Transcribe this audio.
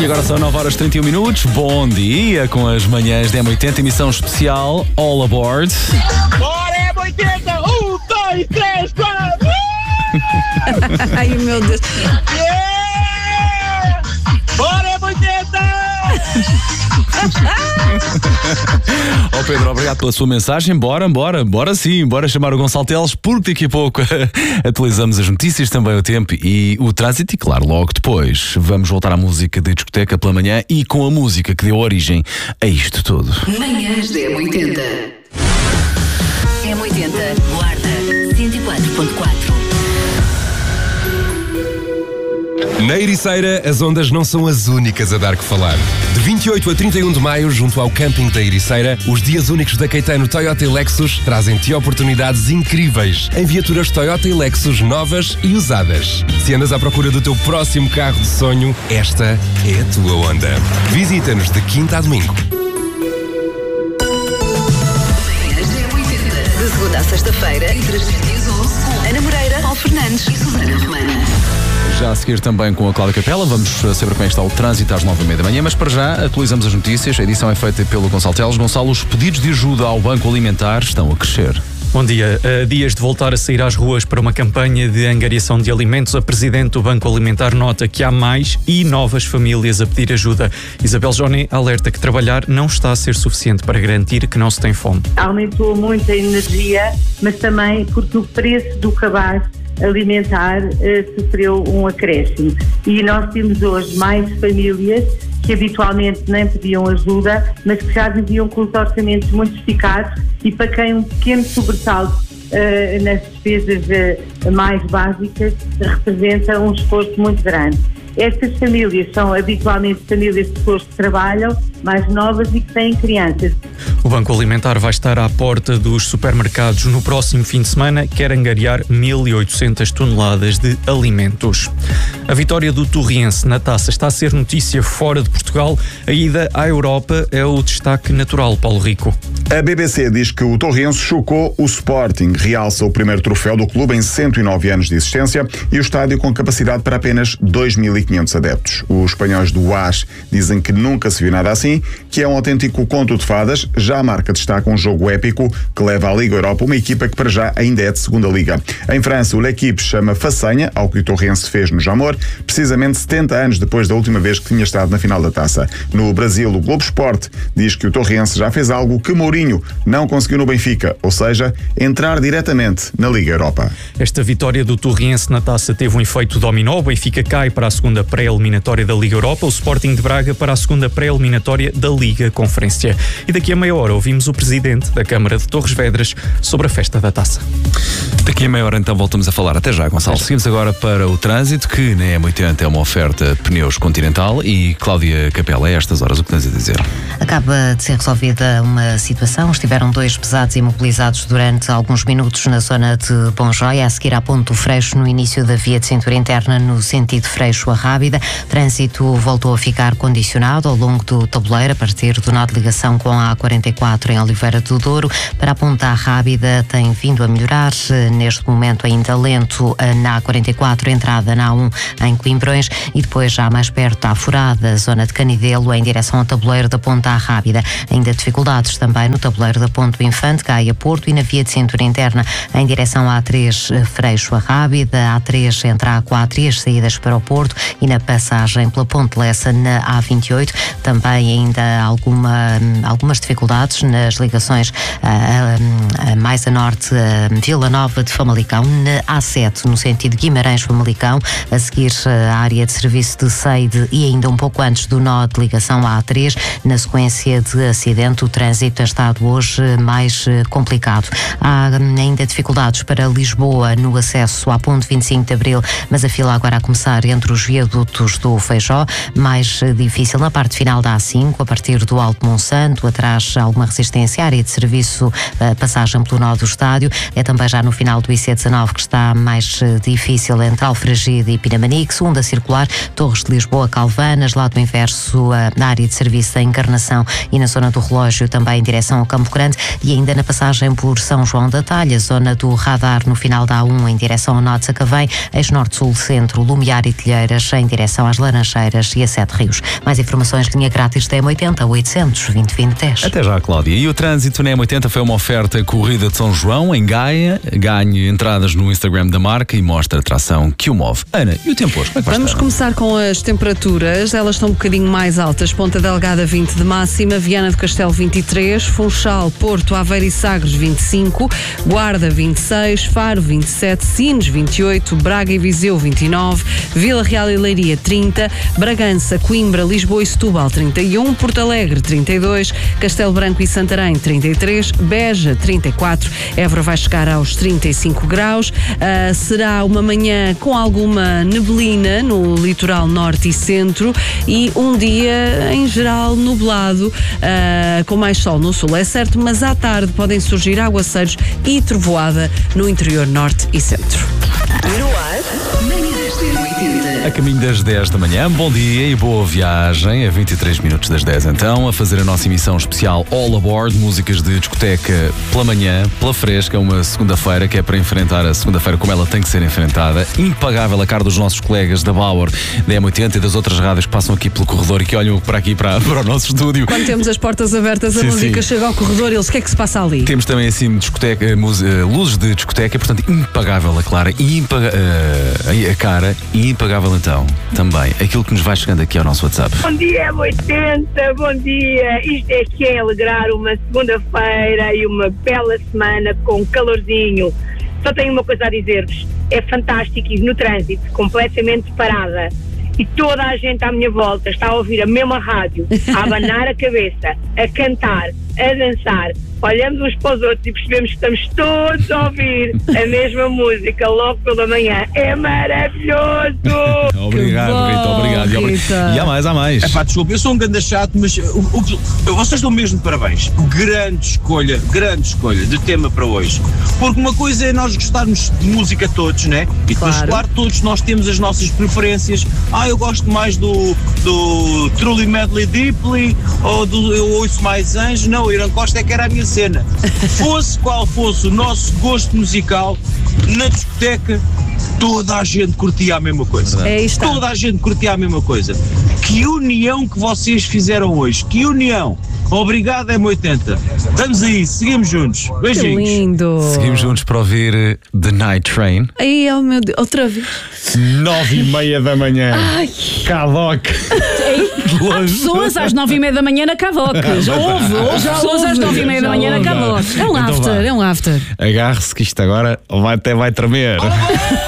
E agora são 9h31. Bom dia com as manhãs da M80, emissão especial All Aboard. Bora M80! 1, 2, 3, 4! Ai meu Deus! Yeah! Bora M80! Oh Pedro, obrigado pela sua mensagem. Bora sim, bora chamar o Gonçalo Teles, porque daqui a pouco atualizamos as notícias, também o tempo e o trânsito. E claro, logo depois vamos voltar à música da discoteca pela manhã e com a música que deu origem a isto tudo. Manhãs da M80. M80 Guarda 104.4. Na Ericeira, as ondas não são as únicas a dar que falar. De 28 a 31 de maio, junto ao camping da Ericeira, os dias únicos da Caetano Toyota e Lexus trazem-te oportunidades incríveis em viaturas Toyota e Lexus novas e usadas. Se andas à procura do teu próximo carro de sonho, esta é a tua onda. Visita-nos de quinta a domingo. De segunda a sexta-feira, entre as 7 e as 11, com Ana Moreira, Paulo Fernandes e Susana Romana. Já a seguir também com a Cláudia Capela, vamos saber como é que está o trânsito às 9h30 da manhã, mas para já atualizamos as notícias. A edição é feita pelo Gonçalo Teles. Gonçalo, os pedidos de ajuda ao Banco Alimentar estão a crescer. Bom dia. A dias de voltar a sair às ruas para uma campanha de angariação de alimentos, a Presidente do Banco Alimentar nota que há mais e novas famílias a pedir ajuda. Isabel Joné alerta que trabalhar não está a ser suficiente para garantir que não se tem fome. Aumentou muito a energia, mas também porque o preço do cabaz alimentar sofreu um acréscimo. E nós temos hoje mais famílias que habitualmente nem pediam ajuda, mas que já viviam com os orçamentos muito esticados e para quem um pequeno sobressalto nas despesas mais básicas representa um esforço muito grande. Estas famílias são habitualmente famílias de pessoas que trabalham, mais novas e que têm crianças. O Banco Alimentar vai estar à porta dos supermercados no próximo fim de semana, quer angariar 1.800 toneladas de alimentos. A vitória do Torriense na Taça está a ser notícia fora de Portugal. A ida à Europa é o destaque natural, Paulo Rico. A BBC diz que o Torriense chocou o Sporting, realça o primeiro troféu do clube em 109 anos de existência e o estádio com capacidade para apenas 2.500 adeptos. Os espanhóis do AS dizem que nunca se viu nada assim, que é um autêntico conto de fadas. Já a marca destaca um jogo épico que leva à Liga Europa uma equipa que para já ainda é de segunda liga. Em França, o L'Équipe chama façanha ao que o Torriense fez no Jamor, precisamente 70 anos depois da última vez que tinha estado na final da Taça. No Brasil, o Globo Esporte diz que o Torriense já fez algo que Mourinho não conseguiu no Benfica, ou seja, entrar diretamente na Liga Europa. Esta vitória do Torriense na Taça teve um efeito dominó. O Benfica cai para a segunda pré-eliminatória da Liga Europa, o Sporting de Braga para a segunda pré-eliminatória da Liga Conferência. E daqui a meia hora ouvimos o Presidente da Câmara de Torres Vedras sobre a festa da Taça. Daqui a meia hora então voltamos a falar. Até já, Gonçalo. Seguimos agora para o trânsito, que na M80 é uma oferta de pneus Continental. E Cláudia Capela, a estas horas, o que tens a dizer? Acaba de ser resolvida uma situação. Estiveram dois pesados imobilizados durante alguns minutos na zona de Bonjoia, a seguir à Ponte do Freixo, no início da via de cintura interna, no sentido Freixo a Rábida. Trânsito voltou a ficar condicionado ao longo do tabuleiro, a partir do nó de ligação com a A44 em Oliveira do Douro. Para a Ponta Rábida tem vindo a melhorar, neste momento ainda lento na A44, entrada na A1 em Coimbrões, e depois já mais perto à Furada, zona de Canidelo, em direção ao tabuleiro da Ponta Rábida. Ainda dificuldades também no tabuleiro da Ponte do Infante, Gaia Porto, e na via de cintura interna em direção à A3 Freixo a Rábida, A3 entre a A4 e as saídas para o Porto, e na passagem pela Ponte Lessa na A28 também ainda algumas dificuldades nas ligações mais a norte, Vila Nova de Famalicão, na A7 no sentido Guimarães-Famalicão, a seguir a área de serviço de Seide e ainda um pouco antes do nó de ligação à A3. Na sequência de acidente, o trânsito tem estado hoje mais complicado. Há ainda dificuldades para Lisboa no acesso à Ponte 25 de Abril, mas a fila agora a começar entre os viadutos do Feijó, mais difícil na parte final da A5, a partir do Alto Monsanto, atrás alguma resistência, área de serviço, passagem pelo nó do estádio. É também já no final do IC19 que está mais difícil entre Alfragide e Pinamanique, segunda circular, Torres de Lisboa, Calvanas, lado inverso, na área de serviço da Encarnação e na zona do Relógio, também em direção direção ao Campo Grande e ainda na passagem por São João da Talha, zona do radar no final da A1 em direção ao Norte Sacavém, eixo Norte-Sul-Centro, Lumiar e Telheiras em direção às Laranjeiras e a Sete Rios. Mais informações, linha grátis da M80 800 2020-10. Até já, Cláudia. E o trânsito na M80 foi uma oferta Corrida de São João, em Gaia. Ganhe entradas no Instagram da marca e mostra a atração que o move. Ana, e o tempo hoje? Como é que vai Vamos estar? começar com as temperaturas. Elas estão um bocadinho mais altas. Ponta Delgada 20 de máxima, Viana do Castelo 23, Funchal, Porto, Aveiro e Sagres 25, Guarda 26, Faro 27, Sines 28, Braga e Viseu 29, Vila Real e Leiria 30, Bragança, Coimbra, Lisboa e Setúbal 31, Porto Alegre 32, Castelo Branco e Santarém 33, Beja 34, Évora vai chegar aos 35 graus. Será uma manhã com alguma neblina no litoral norte e centro e um dia em geral nublado, com mais sol no sul, é certo, mas à tarde podem surgir aguaceiros e trovoada no interior norte e centro. No ar, manhãs da M80. A caminho das 10 da manhã, bom dia e boa viagem, a 23 minutos das 10 então, a fazer a nossa emissão especial All Aboard, músicas de discoteca pela manhã, pela fresca, uma segunda-feira que é para enfrentar a segunda-feira como ela tem que ser enfrentada, impagável a cara dos nossos colegas da Bauer, da M80 e das outras rádios que passam aqui pelo corredor e que olham para aqui, para o nosso estúdio. Quando temos as portas abertas, a Sim, música sim. chega ao corredor e eles, o que é que se passa ali? Temos também assim discoteca, luzes de discoteca, portanto impagável a Clara e a cara e impagável então também aquilo que nos vai chegando aqui ao nosso WhatsApp. Bom dia, 80, bom dia. Isto é que é alegrar uma segunda-feira e uma bela semana com calorzinho. Só tenho uma coisa a dizer-vos, é fantástico ir no trânsito, completamente parada. E toda a gente à minha volta está a ouvir a mesma rádio, a abanar a cabeça, a cantar, a dançar. Olhamos uns para os outros e percebemos que estamos todos a ouvir a mesma música logo pela manhã. É maravilhoso! Obrigado, bom, Rita, obrigado. Rita. E há mais. É pá, desculpa, eu sou um ganda chato, mas vocês estão mesmo de parabéns. Grande escolha de tema para hoje. Porque uma coisa é nós gostarmos de música todos, né? E depois, claro, todos nós temos as nossas preferências. Eu gosto mais do Truly Madly Deeply, ou eu ouço mais Anjo. Não, o Irã Costa é que era a minha cena. Fosse qual fosse o nosso gosto musical, na discoteca, toda a gente curtia a mesma coisa. É isto. Toda a gente curtia a mesma coisa. Que união que vocês fizeram hoje. Que união. Obrigado, M80. Vamos aí, seguimos juntos. Que Beijinhos. lindo. Seguimos juntos para ouvir The Night Train. Ai, oh meu Deus, outra vez. 9h30 da manhã. Ai. Cavoc. Há pessoas às 9h30 da manhã na Cavoc. Já houve pessoas às 9h30 da manhã na Cavoc. É um Então after, vá. é um after. Agarre-se que isto agora até vai tremer.